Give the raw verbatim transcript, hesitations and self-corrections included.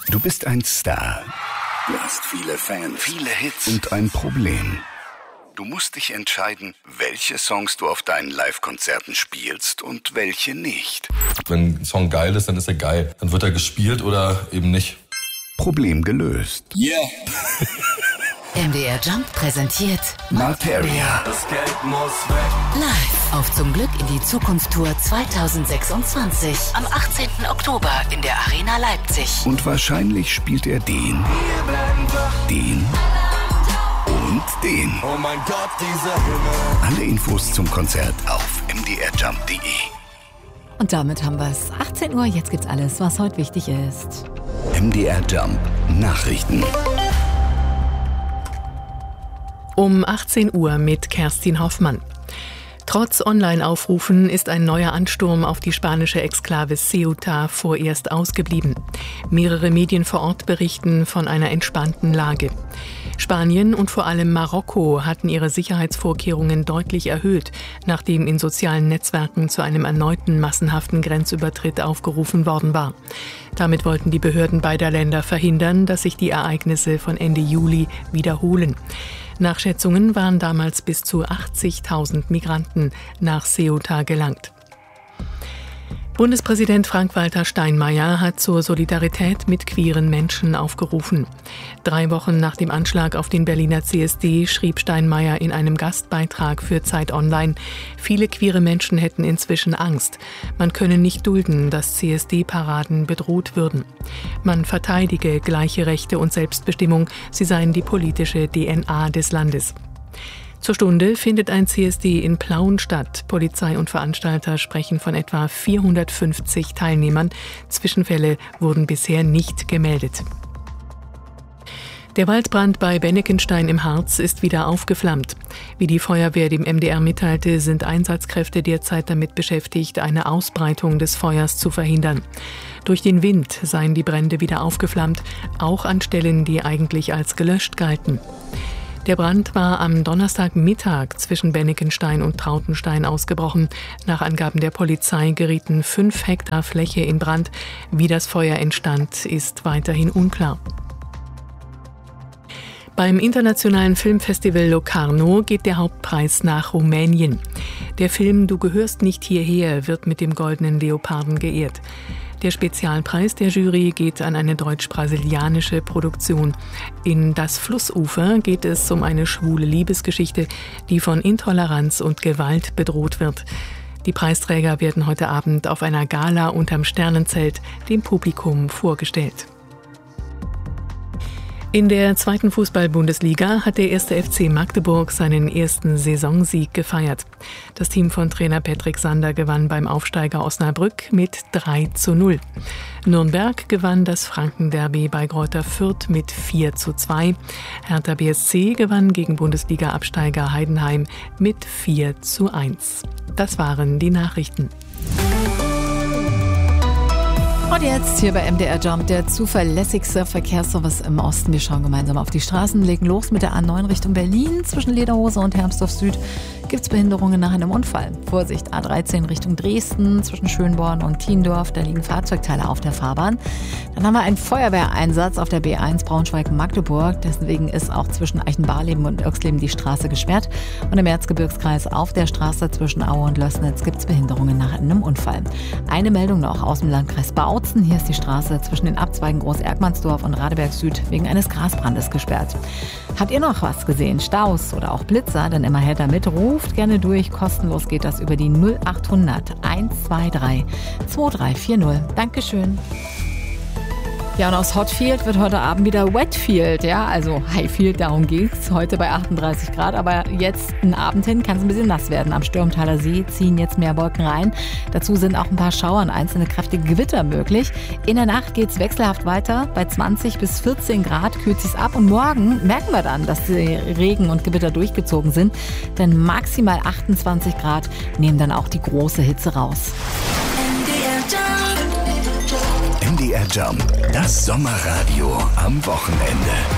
Du bist ein Star. Du hast viele Fans, viele Hits und ein Problem. Du musst dich entscheiden, welche Songs du auf deinen Live-Konzerten spielst und welche nicht. Wenn ein Song geil ist, dann ist er geil. Dann wird er gespielt oder eben nicht. Problem gelöst. Yeah. M D R Jump präsentiert Materia. Das Geld muss weg. Live auf Zum Glück in die Zukunft Tour zwanzig sechsundzwanzig. Am achtzehnten Oktober in der Arena Leipzig. Und wahrscheinlich spielt er den, den und den. Oh mein Gott, dieser Himmel. Alle Infos zum Konzert auf m d r jump punkt d e. Und damit haben wir es. achtzehn Uhr, jetzt gibt's alles, was heute wichtig ist. M D R Jump Nachrichten. Um achtzehn Uhr mit Kerstin Hoffmann. Trotz Online-Aufrufen ist ein neuer Ansturm auf die spanische Exklave Ceuta vorerst ausgeblieben. Mehrere Medien vor Ort berichten von einer entspannten Lage. Spanien und vor allem Marokko hatten ihre Sicherheitsvorkehrungen deutlich erhöht, nachdem in sozialen Netzwerken zu einem erneuten massenhaften Grenzübertritt aufgerufen worden war. Damit wollten die Behörden beider Länder verhindern, dass sich die Ereignisse von Ende Juli wiederholen. Nach Schätzungen waren damals bis zu achtzigtausend Migranten nach Ceuta gelangt. Bundespräsident Frank-Walter Steinmeier hat zur Solidarität mit queeren Menschen aufgerufen. Drei Wochen nach dem Anschlag auf den Berliner C S D schrieb Steinmeier in einem Gastbeitrag für Zeit Online, viele queere Menschen hätten inzwischen Angst. Man könne nicht dulden, dass C S D-Paraden bedroht würden. Man verteidige gleiche Rechte und Selbstbestimmung, sie seien die politische D N A des Landes. Zur Stunde findet ein C S D in Plauen statt. Polizei und Veranstalter sprechen von etwa vierhundertfünfzig Teilnehmern. Zwischenfälle wurden bisher nicht gemeldet. Der Waldbrand bei Bennekenstein im Harz ist wieder aufgeflammt. Wie die Feuerwehr dem M D R mitteilte, sind Einsatzkräfte derzeit damit beschäftigt, eine Ausbreitung des Feuers zu verhindern. Durch den Wind seien die Brände wieder aufgeflammt, auch an Stellen, die eigentlich als gelöscht galten. Der Brand war am Donnerstagmittag zwischen Bennekenstein und Trautenstein ausgebrochen. Nach Angaben der Polizei gerieten fünf Hektar Fläche in Brand. Wie das Feuer entstand, ist weiterhin unklar. Beim internationalen Filmfestival Locarno geht der Hauptpreis nach Rumänien. Der Film Du gehörst nicht hierher wird mit dem Goldenen Leoparden geehrt. Der Spezialpreis der Jury geht an eine deutsch-brasilianische Produktion. In Das Flussufer geht es um eine schwule Liebesgeschichte, die von Intoleranz und Gewalt bedroht wird. Die Preisträger werden heute Abend auf einer Gala unterm Sternenzelt dem Publikum vorgestellt. In der zweiten Fußball-Bundesliga hat der erste F C Magdeburg seinen ersten Saisonsieg gefeiert. Das Team von Trainer Patrick Sander gewann beim Aufsteiger Osnabrück mit drei zu null. Nürnberg gewann das Frankenderby bei Greuther Fürth mit vier zu zwei. Hertha B S C gewann gegen Bundesliga-Absteiger Heidenheim mit vier zu eins. Das waren die Nachrichten. Und jetzt hier bei M D R Jump, der zuverlässigste Verkehrsservice im Osten. Wir schauen gemeinsam auf die Straßen, legen los mit der A neun Richtung Berlin. Zwischen Lederhose und Hermsdorf Süd gibt es Behinderungen nach einem Unfall. Vorsicht, A dreizehn Richtung Dresden, zwischen Schönborn und Tiendorf, da liegen Fahrzeugteile auf der Fahrbahn. Dann haben wir einen Feuerwehreinsatz auf der B eins Braunschweig-Magdeburg. Deswegen ist auch zwischen Eichenbarleben und Irxleben die Straße gesperrt. Und im Erzgebirgskreis auf der Straße zwischen Aue und Lößnitz gibt es Behinderungen nach einem Unfall. Eine Meldung noch aus dem Landkreis Bautzen. Hier ist die Straße zwischen den Abzweigen Groß-Erkmannsdorf und Radeberg Süd wegen eines Grasbrandes gesperrt. Habt ihr noch was gesehen? Staus oder auch Blitzer? Dann immer her damit. Ruft gerne durch. Kostenlos geht das über die null achthundert hundertzweiundzwanzig zweiunddreißig vierzig. Dankeschön. Ja, und aus Hotfield wird heute Abend wieder Wetfield, ja, also Highfield, darum geht's. Heute bei achtunddreißig Grad, aber jetzt einen Abend hin kann es ein bisschen nass werden. Am Stürmtaler See ziehen jetzt mehr Wolken rein. Dazu sind auch ein paar Schauer und einzelne kräftige Gewitter möglich. In der Nacht geht's wechselhaft weiter. Bei zwanzig bis vierzehn Grad kühlt sich's ab und morgen merken wir dann, dass die Regen und Gewitter durchgezogen sind. Denn maximal achtundzwanzig Grad nehmen dann auch die große Hitze raus. M D R Jump, das Sommerradio am Wochenende.